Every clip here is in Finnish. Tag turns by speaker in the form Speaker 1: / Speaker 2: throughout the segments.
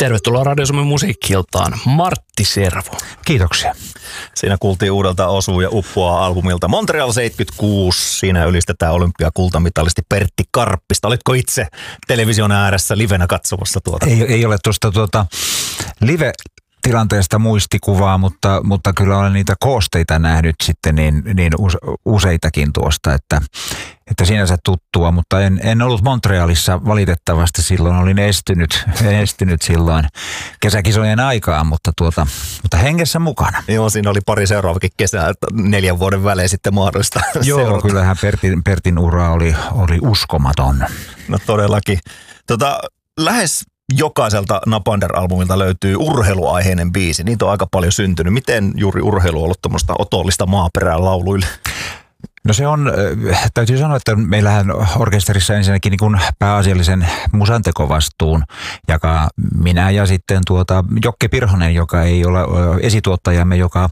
Speaker 1: Tervetuloa Radio Suomen musiikki-iltaan, Martti Servo.
Speaker 2: Kiitoksia.
Speaker 3: Siinä kuultiin uudelta Osuu ja Uppoaa -albumilta Montreal 76. Siinä ylistetään olympiakultamitalisti Pertti Karppista. Olitko itse television ääressä livenä katsomassa tuota?
Speaker 2: Ei ole tuosta live-tilanteesta muistikuvaa, mutta kyllä olen niitä koosteita nähnyt sitten niin useitakin tuosta, että sinänsä tuttua, mutta en ollut Montrealissa valitettavasti silloin, olin estynyt silloin kesäkisojen aikaan, mutta hengessä mukana.
Speaker 3: Joo, siinä oli pari seuraavakin kesää, 4 vuoden välein sitten mahdollista.
Speaker 2: Joo, kyllähän Pertin ura oli uskomaton.
Speaker 3: No todellakin. Lähes jokaiselta Napander-albumilta löytyy urheiluaiheinen biisi. Niitä on aika paljon syntynyt. Miten juuri urheilu on ollut tuommoista otollista maaperää lauluille?
Speaker 2: No se on, täytyy sanoa, että meillähän orkesterissa ensinnäkin niin kuin pääasiallisen musantekovastuun jakaa minä ja sitten Jokke Pirhonen, joka ei ole esituottajamme, joka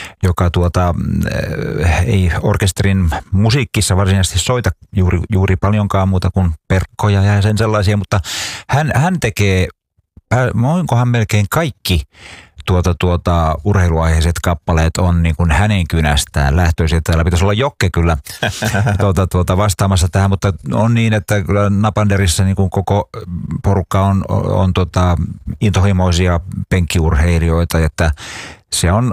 Speaker 2: ei orkesterin musiikkissa varsinaisesti soita juuri paljonkaan muuta kuin perkkoja ja sen sellaisia, mutta hän tekee, onkohan melkein kaikki urheiluaiheiset kappaleet on niin kuin hänen kynästään lähtöisin. Täällä pitäisi olla Jokke kyllä vastaamassa tähän, mutta on niin, että kyllä Napanderissa niin kuin koko porukka on intohimoisia penkkiurheilijoita, että se on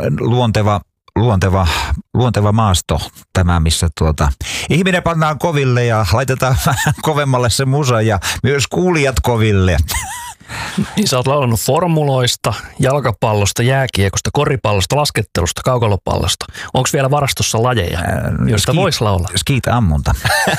Speaker 2: luonteva maasto tämä, missä ihminen pannaan koville ja laitetaan vähän kovemmalle se musa ja myös kuulijat koville.
Speaker 1: Niin sä oot laulanut formuloista, jalkapallosta, jääkiekosta, koripallosta, laskettelusta, kaukalopallosta. Onko vielä varastossa lajeja, joista voisi laulaa?
Speaker 2: Skiita-ammunta.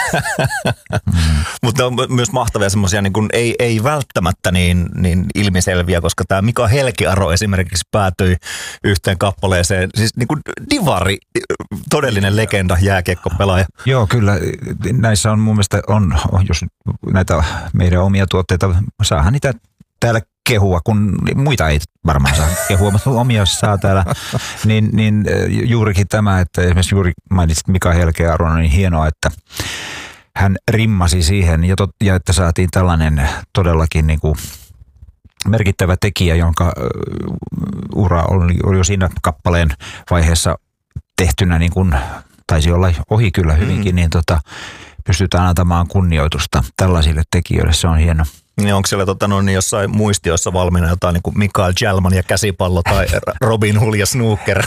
Speaker 3: Mutta on myös mahtavia semmoisia, niin kuin ei välttämättä niin ilmiselviä, koska tämä Mika Helkiaro esimerkiksi päätyi yhteen kappaleeseen. Siis niin kuin divari, todellinen legenda, jääkiekkopelaaja.
Speaker 2: Joo, kyllä. Näissä on mun mielestä, jos näitä meidän omia tuotteita, saahan niitä täällä kehua, kun muita ei varmaan saa kehua, mutta omia saa täällä, niin juurikin tämä, että esimerkiksi juuri mainitsit Mika Helkearon, niin hienoa, että hän rimmasi siihen ja että saatiin tällainen todellakin niin kuin merkittävä tekijä, jonka ura oli jo siinä kappaleen vaiheessa tehtynä, niin kuin taisi olla ohi kyllä hyvinkin, niin pystytään antamaan kunnioitusta tällaisille tekijöille, se on hieno.
Speaker 3: Niin onko siellä jossain muistioissa valmiina jotain niin kuin Mikael Jalman ja käsipallo tai Robin Hood ja snooker?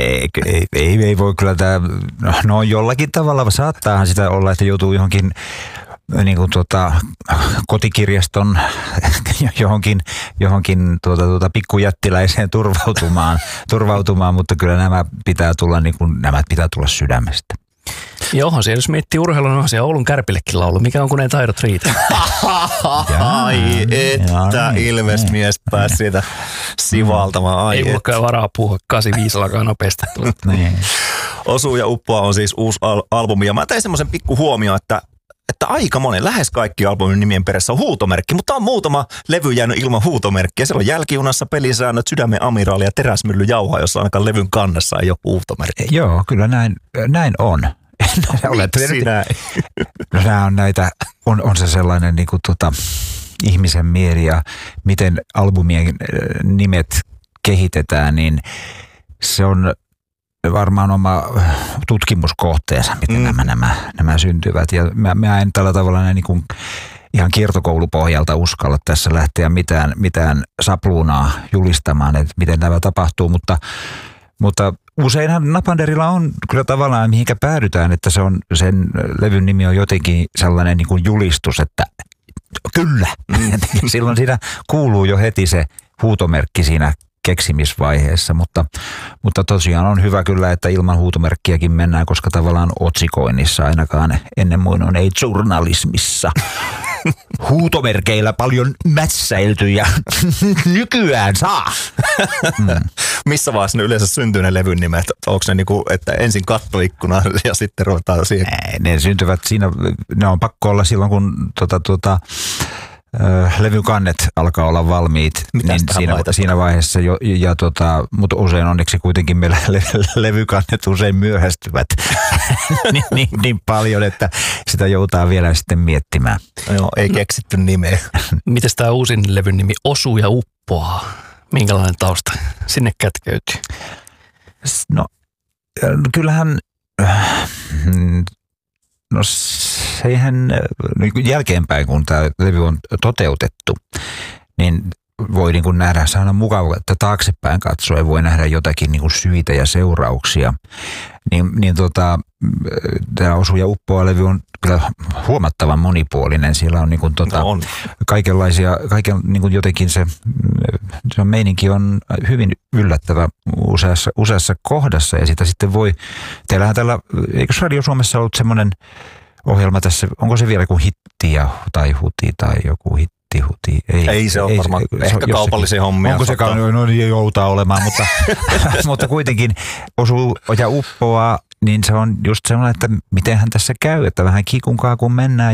Speaker 2: Ei voi kyllä tämä, no jollakin tavalla saattaahan sitä olla, että joutuu johonkin niin kuin kotikirjaston johonkin pikkujättiläiseen turvautumaan, mutta kyllä nämä pitää tulla sydämestä.
Speaker 1: Joo, siellä jos miettii urheilun, on siellä Oulun Kärpillekin laulu. Mikä on, kun ei taidot riitä?
Speaker 3: Ai että Ilves-mies pääsi siitä sivaltamaan.
Speaker 1: Ei mullakaan varaa puhua 85 alkaa nopeasti.
Speaker 3: Osuu ja Uppoa on siis uusi albumi. Ja mä tein semmoisen pikku huomio, että aika monen, lähes kaikki albumin nimien perässä on huutomerkki, mutta on muutama levy jäänyt ilman huutomerkkiä. Siellä on Jälkijunassa, Pelisäännöt, Sydämen amiraali ja Teräsmylly jauhaa, jossa ainakaan levyn kannessa ei ole huutomerkki.
Speaker 2: Joo, kyllä näin on.
Speaker 3: Miksi näin?
Speaker 2: No nämä on näitä, on se sellainen niin kuin ihmisen mieli ja miten albumien nimet kehitetään, niin se on varmaan oma tutkimuskohteensa, miten nämä syntyvät. Ja mä en tällä tavalla niin kuin ihan kiertokoulupohjalta uskalla tässä lähteä mitään sapluunaa julistamaan, että miten tämä tapahtuu, mutta useinhan Napanderilla on kyllä tavallaan mihinkä päädytään, että sen levyn nimi on jotenkin sellainen niin kuin julistus, että kyllä. Silloin siinä kuuluu jo heti se huutomerkki siinä keksimisvaiheessa, mutta tosiaan on hyvä kyllä, että ilman huutomerkkiäkin mennään, koska tavallaan otsikoinnissa ainakaan ennen muinoin ei journalismissa huutomerkeillä paljon mätsäilty ja nykyään saa.
Speaker 3: Missä vaiheessa ne yleensä syntyy ne levyn nimet? Onko ne niinku, että ensin kattoikkuna ja sitten ruvetaan siihen?
Speaker 2: Ne syntyvät siinä, ne on pakko olla silloin kun levykannet alkaa olla valmiit, niin siinä vaiheessa jo, mutta usein onneksi kuitenkin meillä levykannet usein myöhästyvät niin paljon, että sitä joutaa vielä sitten miettimään.
Speaker 3: Joo, ei keksitty nimeä.
Speaker 1: Mites tämä uusin levyn nimi Osuu ja uppoaa? Minkälainen tausta sinne kätkeytyy?
Speaker 2: No kyllähän, no seihän jälkeenpäin, kun tämä levy on toteutettu, niin voi niin kuin nähdä, se on mukava, että taaksepäin katsoen voi nähdä jotakin niin kuin syitä ja seurauksia. Tämä Osuu ja uppoaa -levy on kyllä huomattavan monipuolinen. Siellä on, niin kuin,
Speaker 3: on.
Speaker 2: kaikenlaisia, niin kuin jotenkin se meininki on hyvin yllättävä useassa kohdassa. Ja sitä sitten voi, teillähän tällä, eikö Radio Suomessa ollut semmoinen ohjelma tässä, onko se vielä joku hitti tai huti tai joku hitti?
Speaker 3: Ei se ole varmaan, ehkä kaupallisia hommia.
Speaker 2: Onko se joutaa olemaan, mutta kuitenkin Osuu ja uppoaa, niin se on just sellainen, että mitenhän tässä käy, että vähän kikunkaa kun mennään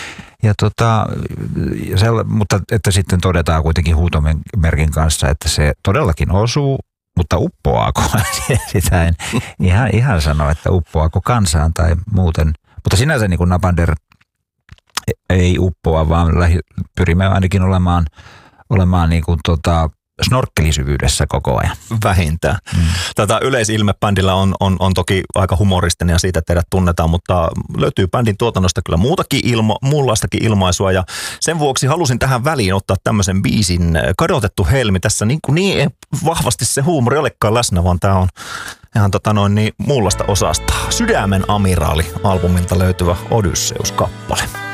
Speaker 2: mutta että sitten todetaan kuitenkin huutomerkin kanssa, että se todellakin osuu, mutta uppoaako? Sitä en ihan sano, että uppoaako kansaan tai muuten. Mutta sinänsä niin kuin Napander ei uppoa, vaan pyrimme ainakin olemaan niin kuin snorkkelisyvyydessä koko ajan.
Speaker 3: Vähintään. Yleisilme bändillä on toki aika humoristinen ja siitä teidät tunnetaan, mutta löytyy bändin tuotannosta kyllä muunlaistakin ilmaisua ja sen vuoksi halusin tähän väliin ottaa tämmöisen biisin Kadotettu helmi. Tässä niin vahvasti se huumori olekaan läsnä, vaan tämä on ihan muunlaista osasta. Sydämen amiraali -albumilta löytyvä Odysseus-kappale.